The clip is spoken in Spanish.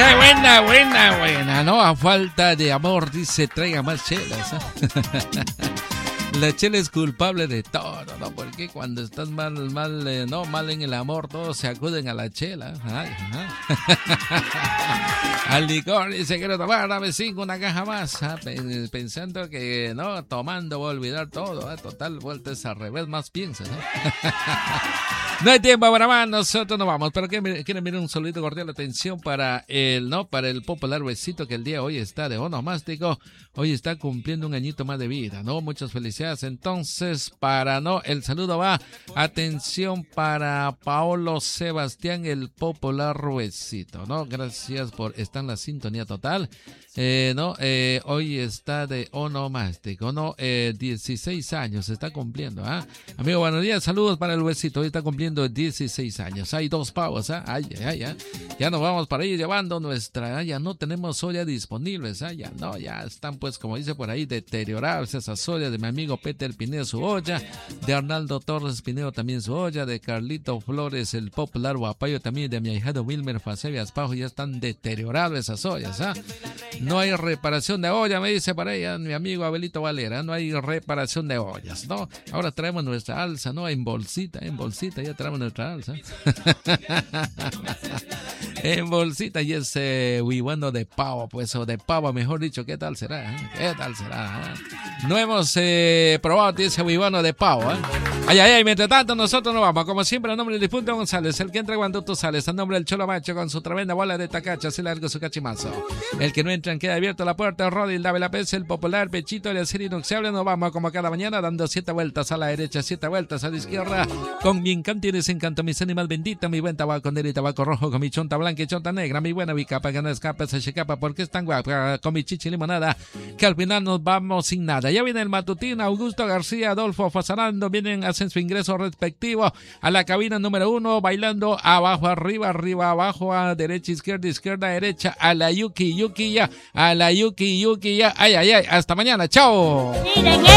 Buena. No, a falta de amor, dice, traiga más chelas. La chela es culpable de todo, ¿no? Porque cuando estás mal en el amor, todos se acuden a la chela. Ay, al licor, dice, quiero tomar, dame 5, una caja más. Pensando que, no, tomando voy a olvidar todo. Total, vueltas al revés, más piensas, ¿no? No hay tiempo para más, nosotros nos vamos. Pero quieren mirar un solito cordial atención para el popular Huesito, que el día de hoy está de onomástico. Hoy está cumpliendo un añito más de vida, ¿no? Muchas felicidades. Entonces, el saludo va, atención para Paolo Sebastián, el popular Huesito, ¿no? Gracias por estar en la sintonía total. Hoy está de onomástico, ¿no? 16 años está cumpliendo, ¿ah? Amigo, buenos días, saludos para el Huesito, hoy está cumpliendo 16 años, hay 2 pavos, ¿ah? Ya nos vamos para ir llevando ya no tenemos olla disponibles, ¿ah? Ya están, pues, como dice por ahí, deterioradas esas ollas de mi amigo Peter Pinedo, su olla, de Arnaldo Torres Pinedo también su olla, de Carlito Flores, el popular Guapayo, también de mi ahijado Wilmer Facevias Pajo, ya están deterioradas esas ollas, ¿ah? No hay reparación de olla, me dice para ella mi amigo Abelito Valera, no hay reparación de ollas, ¿no? Ahora traemos nuestra alza, ¿no? En bolsita, ya traemos nuestra alza. En bolsita, y ese huihuano de pavo, pues, o de pavo, mejor dicho, ¿qué tal será? No hemos probado ese huihuano de pavo, ¿eh? Mientras tanto nosotros nos vamos, como siempre, a nombre del difunto González, el que entra cuando tú sales, a nombre del Cholo Macho con su tremenda bola de tacacha, así largo su cachimazo. El que no entran queda abierto la puerta, Rodil Dave la Pez, el popular Pechito, el acero inoxidable. Nos vamos como cada mañana dando 7 vueltas a la derecha, 7 vueltas a la izquierda, con mi encanto y desencanto, mis ánimas benditas, mi buen tabaco negro y tabaco rojo, con mi chonta blanca y chonta negra, mi buena bicapa que no escapa, se checapa porque es tan guapa, con mi chichi limonada, que al final nos vamos sin nada. Ya viene el matutino, Augusto García, Adolfo Fasarando, vienen, hacen su ingreso respectivo a la cabina número 1, bailando abajo, arriba, abajo, a derecha, izquierda, derecha, a la Yuki ya, hasta mañana, chao.